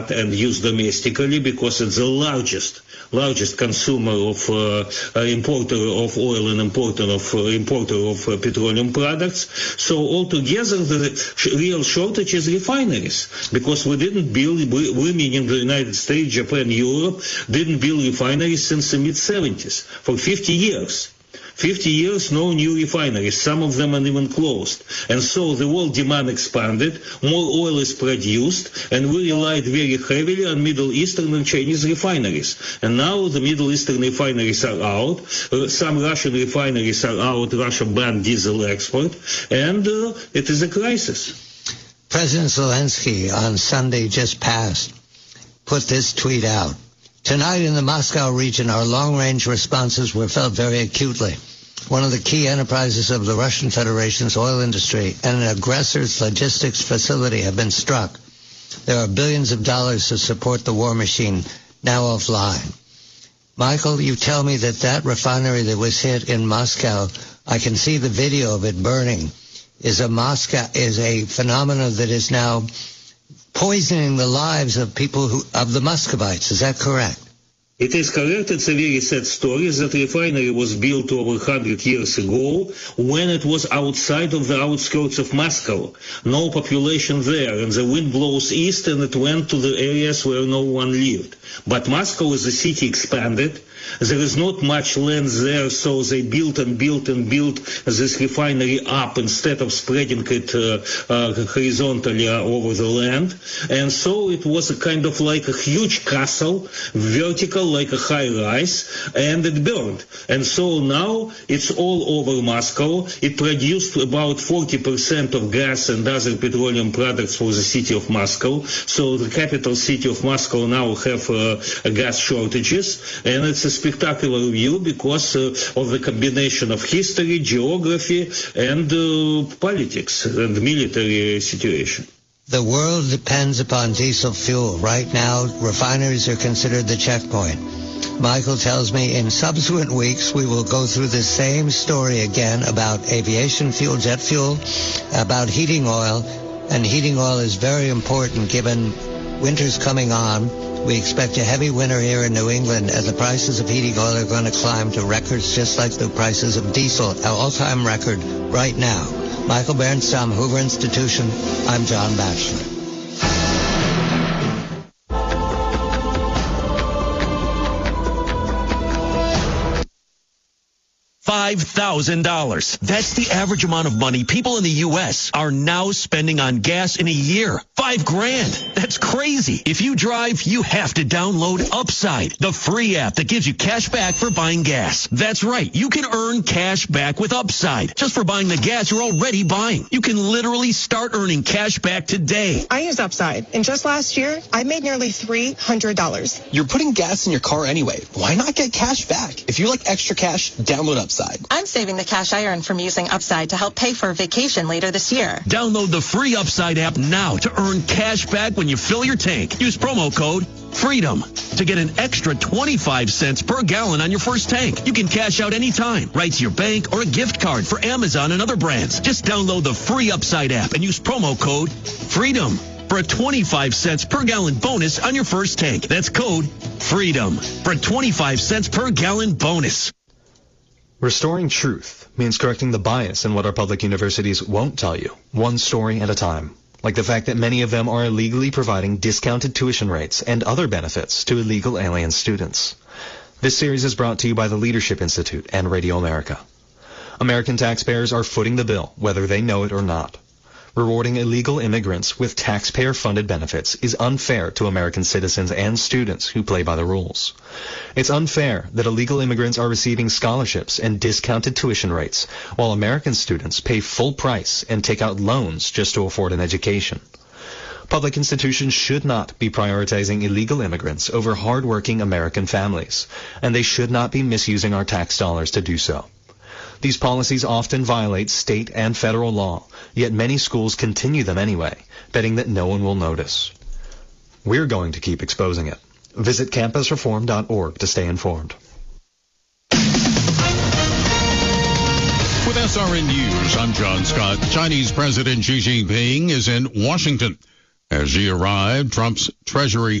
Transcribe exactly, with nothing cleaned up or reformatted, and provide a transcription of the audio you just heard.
and used domestically because it's the largest largest consumer of uh, uh, importer of oil and importer of uh, importer of uh, petroleum products. So altogether, the sh- real shortage is refineries, because we didn't build, we, we meaning the United States, Japan, Europe, didn't build refineries since the mid seventies for fifty years. fifty years, no new refineries. Some of them are even closed. And so the world demand expanded, more oil is produced, and we relied very heavily on Middle Eastern and Chinese refineries. And now the Middle Eastern refineries are out. Uh, some Russian refineries are out. Russia banned diesel export. And uh, it is a crisis. President Zelensky on Sunday just passed put this tweet out. Tonight in the Moscow region, our long-range responses were felt very acutely. One of the key enterprises of the Russian Federation's oil industry and an aggressor's logistics facility have been struck. There are billions of dollars to support the war machine, now offline. Michael, you tell me that that refinery that was hit in Moscow, I can see the video of it burning, is a Moscow is a phenomenon that is now poisoning the lives of people who of the Muscovites. Is that correct? It is correct. It's a very sad story. That refinery was built over one hundred years ago when it was outside of the outskirts of Moscow. No population there, and the wind blows east and it went to the areas where no one lived. But Moscow as a city expanded. There is not much land there, so they built and built and built this refinery up instead of spreading it uh, uh, horizontally over the land. And so it was a kind of like a huge castle, vertical like a high rise, and it burned. And so now it's all over Moscow. It produced about forty percent of gas and other petroleum products for the city of Moscow. So the capital city of Moscow now have uh, gas shortages, and it's a spectacular view because uh, of the combination of history, geography, and uh, politics and military situation. The world depends upon diesel fuel. Right now, refineries are considered the checkpoint. Michael tells me in subsequent weeks we will go through the same story again about aviation fuel, jet fuel, about heating oil, and heating oil is very important given winter's coming on. We expect a heavy winter here in New England, and the prices of heating oil are going to climb to records just like the prices of diesel, an all-time record right now. Michael Bernstam, Hoover Institution. I'm John Batchelor. five thousand dollars. That's the average amount of money people in the U S are now spending on gas in a year. Five grand. That's crazy. If you drive, you have to download Upside, the free app that gives you cash back for buying gas. That's right. You can earn cash back with Upside just for buying the gas you're already buying. You can literally start earning cash back today. I use Upside, and just last year, I made nearly three hundred dollars. You're putting gas in your car anyway. Why not get cash back? If you like extra cash, download Upside. I'm saving the cash I earn from using Upside to help pay for a vacation later this year. Download the free Upside app now to earn cash back when you fill your tank. Use promo code FREEDOM to get an extra twenty-five cents per gallon on your first tank. You can cash out anytime, right to your bank or a gift card for Amazon and other brands. Just download the free Upside app and use promo code FREEDOM for a twenty-five cents per gallon bonus on your first tank. That's code FREEDOM for a twenty-five cents per gallon bonus. Restoring truth means correcting the bias in what our public universities won't tell you, one story at a time. Like the fact that many of them are illegally providing discounted tuition rates and other benefits to illegal alien students. This series is brought to you by the Leadership Institute and Radio America. American taxpayers are footing the bill, whether they know it or not. Rewarding illegal immigrants with taxpayer-funded benefits is unfair to American citizens and students who play by the rules. It's unfair that illegal immigrants are receiving scholarships and discounted tuition rates, while American students pay full price and take out loans just to afford an education. Public institutions should not be prioritizing illegal immigrants over hardworking American families, and they should not be misusing our tax dollars to do so. These policies often violate state and federal law, yet many schools continue them anyway, betting that no one will notice. We're going to keep exposing it. Visit campus reform dot org to stay informed. With S R N News, I'm John Scott. Chinese President Xi Jinping is in Washington. As he arrived, Trump's Treasury